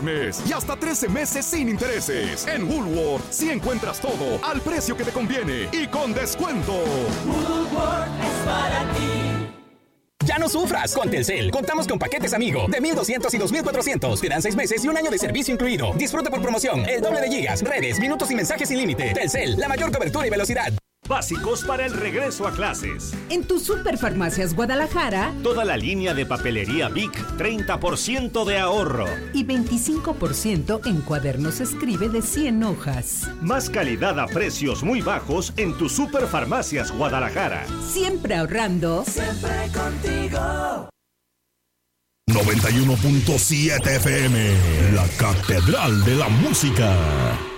viernes y hasta 13 meses sin intereses. En Woolworth sí encuentras todo al precio que te conviene y con descuento. Woolworth es para ti. Ya no sufras, con Telcel contamos con paquetes amigo de 1,200 y 2,400. Te dan 6 meses y un año de servicio incluido. Disfruta por promoción el doble de gigas, redes, minutos y mensajes sin límite. Telcel, la mayor cobertura y velocidad. Básicos para el regreso a clases. En tu Superfarmacias Guadalajara, toda la línea de papelería Bic, 30% de ahorro. Y 25% en cuadernos Escribe de 100 hojas. Más calidad a precios muy bajos en tu Superfarmacias Guadalajara. Siempre ahorrando. Siempre contigo. 91.7 FM, la Catedral de la Música.